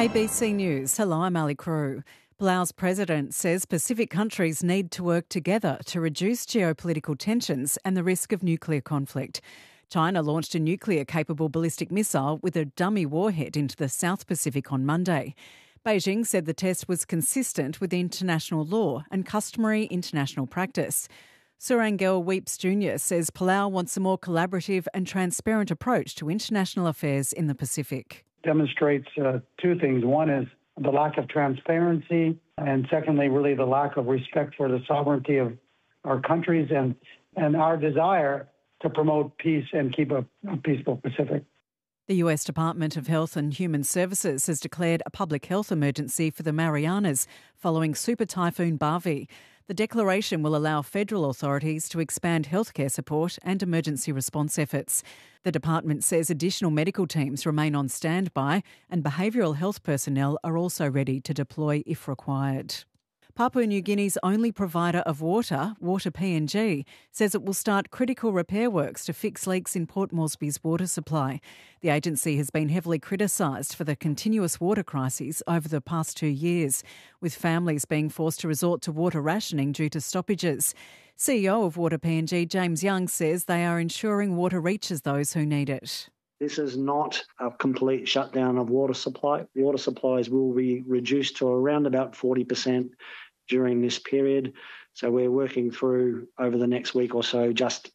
ABC News. Hello, I'm Ali Crew. Palau's president says Pacific countries need to work together to reduce geopolitical tensions and the risk of nuclear conflict. China launched a nuclear-capable ballistic missile with a dummy warhead into the South Pacific on Monday. Beijing said the test was consistent with international law and customary international practice. Surangel Weeps Jr. says Palau wants a more collaborative and transparent approach to international affairs in the Pacific. Demonstrates two things. One is the lack of transparency, and secondly, really the lack of respect for the sovereignty of our countries and our desire to promote peace and keep a peaceful Pacific. The US Department of Health and Human Services has declared a public health emergency for the Marianas following Super Typhoon Bavi. The declaration will allow federal authorities to expand healthcare support and emergency response efforts. The department says additional medical teams remain on standby and behavioural health personnel are also ready to deploy if required. Papua New Guinea's only provider of water, Water PNG, says it will start critical repair works to fix leaks in Port Moresby's water supply. The agency has been heavily criticised for the continuous water crises over the past 2 years, with families being forced to resort to water rationing due to stoppages. CEO of Water PNG, James Young, says they are ensuring water reaches those who need it. This is not a complete shutdown of water supply. Water supplies will be reduced to around about 40% during this period. So we're working through over the next week or so just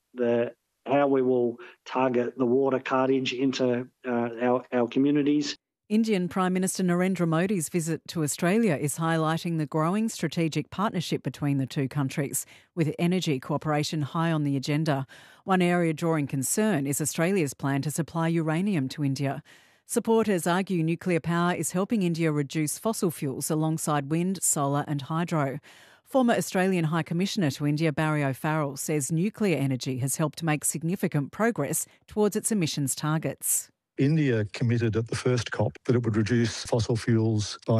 how we will target the water cartage into our communities. Indian Prime Minister Narendra Modi's visit to Australia is highlighting the growing strategic partnership between the two countries, with energy cooperation high on the agenda. One area drawing concern is Australia's plan to supply uranium to India. Supporters argue nuclear power is helping India reduce fossil fuels alongside wind, solar and hydro. Former Australian High Commissioner to India, Barry O'Farrell, says nuclear energy has helped make significant progress towards its emissions targets. India committed at the first COP that it would reduce fossil fuels by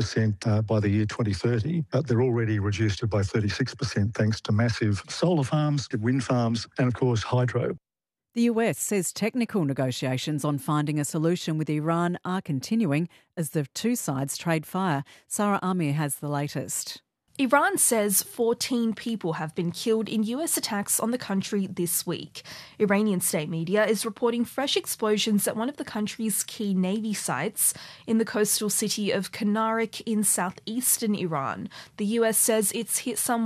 50% by the year 2030. They're already reduced it by 36% thanks to massive solar farms, wind farms and, of course, hydro. The US says technical negotiations on finding a solution with Iran are continuing as the two sides trade fire. Sarah Amir has the latest. Iran says 14 people have been killed in US attacks on the country this week. Iranian state media is reporting fresh explosions at one of the country's key navy sites in the coastal city of Kanarik in southeastern Iran. The US says it's hit some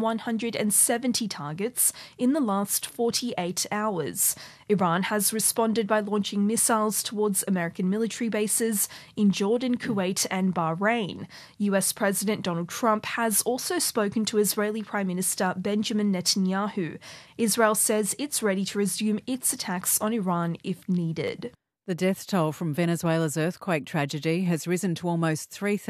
170 targets in the last 48 hours. Iran has responded by launching missiles towards American military bases in Jordan, Kuwait and Bahrain. US President Donald Trump has also spoken to Israeli Prime Minister Benjamin Netanyahu. Israel says it's ready to resume its attacks on Iran if needed. The death toll from Venezuela's earthquake tragedy has risen to almost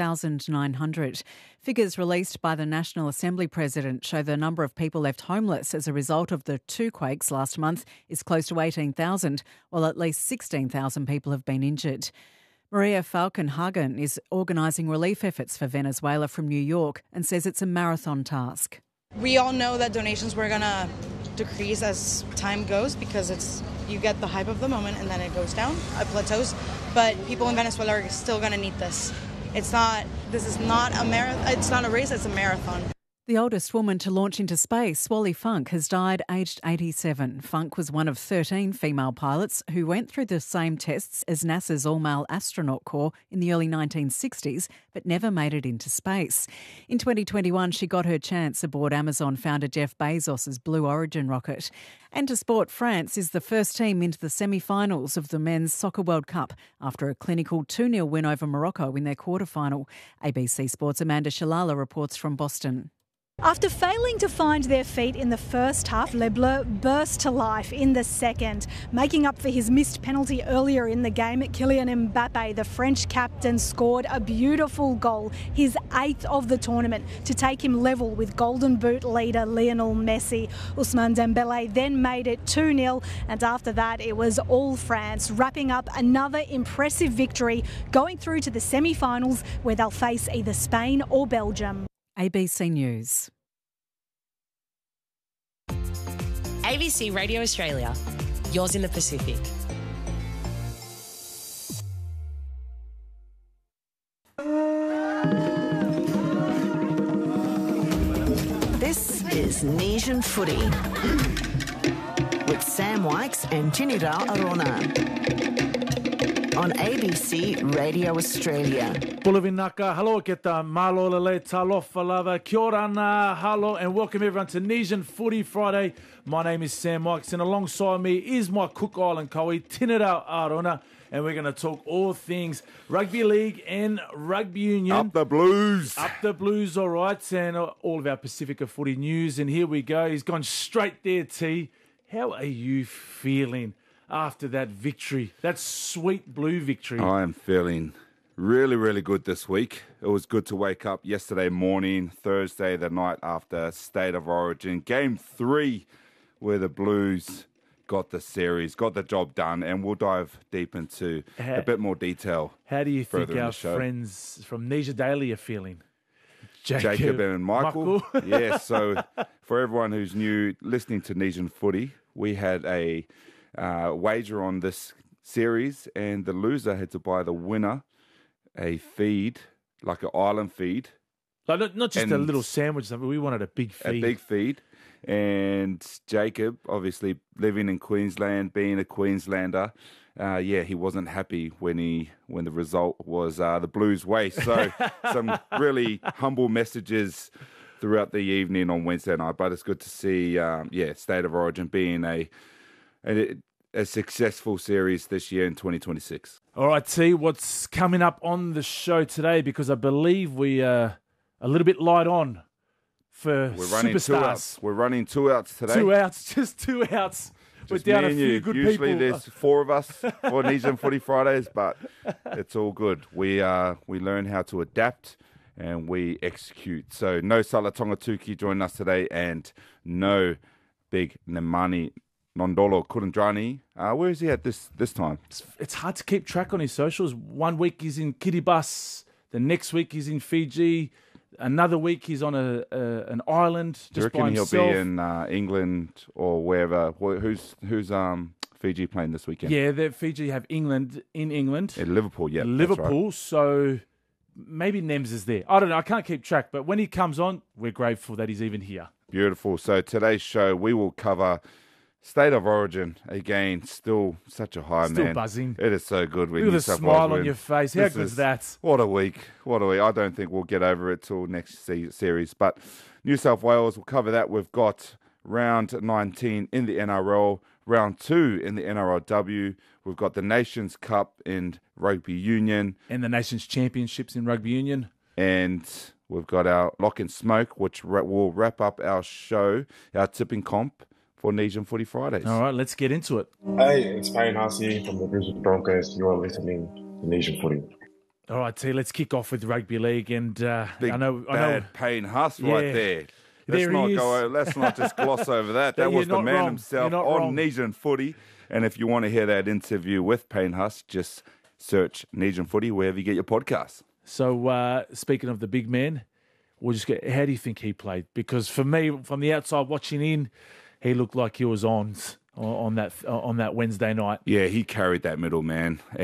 3,900. Figures released by the National Assembly president show the number of people left homeless as a result of the two quakes last month is close to 18,000, while at least 16,000 people have been injured. Maria Falkenhagen is organising relief efforts for Venezuela from New York and says it's a marathon task. We all know that donations were going to decrease as time goes because you get the hype of the moment and then it goes down, it plateaus. But people in Venezuela are still going to need this. This is not a marathon. It's not a race, it's a marathon. The oldest woman to launch into space, Wally Funk, has died aged 87. Funk was one of 13 female pilots who went through the same tests as NASA's all-male astronaut corps in the early 1960s, but never made it into space. In 2021, she got her chance aboard Amazon founder Jeff Bezos' Blue Origin rocket. And to sport, France is the first team into the semi-finals of the Men's Soccer World Cup after a clinical 2-0 win over Morocco in their quarter-final. ABC Sports' Amanda Shalala reports from Boston. After failing to find their feet in the first half, Les Bleus burst to life in the second. Making up for his missed penalty earlier in the game, Kylian Mbappe, the French captain, scored a beautiful goal, his 8th of the tournament, to take him level with Golden Boot leader Lionel Messi. Ousmane Dembele then made it 2-0, and after that it was all France, wrapping up another impressive victory, going through to the semi-finals where they'll face either Spain or Belgium. ABC News. ABC Radio Australia, yours in the Pacific. This is Nesian Footy with Sam Wykes and Tinira Arona on ABC Radio Australia. Pulavinaka, hello, keta malo lele talofa lava, kia ora ana, hello, and welcome everyone to Nesian Footy Friday. My name is Sam Wykes, and alongside me is my Cook Island Koe, Tinira Arona, and we're going to talk all things rugby league and rugby union. Up the Blues. Up the Blues, all right, and all of our Pacifica footy news. And here we go. He's gone straight there, T. How are you feeling after that victory, that sweet blue victory? I am feeling really, really good this week. It was good to wake up yesterday morning, Thursday, the night after State of Origin. Game 3, where the Blues got the series, got the job done, and we'll dive deep into a bit more detail. How do you think further in our the show. friends from Nesia Daily are feeling? Jacob and Michael. Yes, so for everyone who's new listening to Nesian Footy, we had a wager on this series, and the loser had to buy the winner a feed, like an island feed. Like not just a little sandwich, we wanted a big feed. A big feed. And Jacob, obviously living in Queensland, being a Queenslander, he wasn't happy when the result was the Blues' way. So some really humble messages throughout the evening on Wednesday night. But it's good to see, State of Origin being a successful series this year in 2026. All right, T, what's coming up on the show today? Because I believe we are a little bit light on for superstars. We're running 2 outs today. 2 outs, just 2 outs. We're down a few good Usually people. there's 4 of us for Nesian Footy Fridays, but it's all good. We learn how to adapt and we execute. So no Sala Tongatuki joining us today, and no big Nemani Nondolo Kurandrani. Where is he at this time? It's hard to keep track on his socials. 1 week he's in Kiribati, the next week he's in Fiji, another week he's on an island just by himself. Do you reckon he'll be in England or wherever? Who's Fiji playing this weekend? Yeah, Fiji have England in England. In Liverpool, yeah. Liverpool, right. So maybe Nems is there. I don't know. I can't keep track. But when he comes on, we're grateful that he's even here. Beautiful. So today's show, we will cover State of Origin. Again, still such a high, still man. Buzzing. It is so good. Look at the smile on your face. How good's that? What a week. I don't think we'll get over it till next series. But New South Wales, we'll cover that. We've got round 19 in the NRL, round 2 in the NRLW. We've got the Nations Cup in Rugby Union. And the Nations Championships in Rugby Union. And we've got our Lock and Smoke, which will wrap up our show, our tipping comp for Nesian Footy Fridays. All right, let's get into it. Hey, it's Payne Hussey from the Brisbane Broncos. You are listening to Nesian Footy. All right, T, let's kick off with rugby league. And I know Payne Huss right there. Let's not just gloss over that. That was the man himself on Nesian Footy. And if you want to hear that interview with Payne Huss, just search Nesian Footy wherever you get your podcasts. So speaking of the big man, how do you think he played? Because for me, from the outside watching in, he looked like he was on that Wednesday night. Yeah, he carried that middle, man.